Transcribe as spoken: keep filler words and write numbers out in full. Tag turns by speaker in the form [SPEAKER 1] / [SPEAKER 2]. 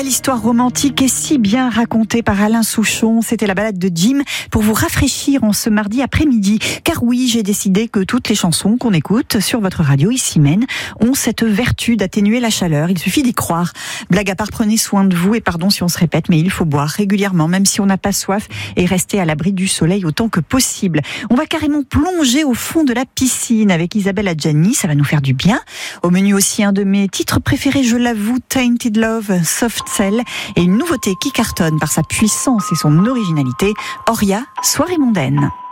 [SPEAKER 1] belle histoire romantique et si bien racontée par Alain Souchon. C'était la balade de Jim pour vous rafraîchir en ce mardi après-midi. Car oui, j'ai décidé que toutes les chansons qu'on écoute sur votre radio ici Maine ont cette vertu d'atténuer la chaleur. Il suffit d'y croire. Blague à part, prenez soin de vous et pardon si on se répète, mais il faut boire régulièrement, même si on n'a pas soif, et rester à l'abri du soleil autant que possible. On va carrément plonger au fond de la piscine avec Isabelle Adjani, ça va nous faire du bien. Au menu aussi un de mes titres préférés, je l'avoue, Tainted Love, Soft Cell, et une nouveauté qui cartonne par sa puissance et son originalité, Oria, Soirée mondaine.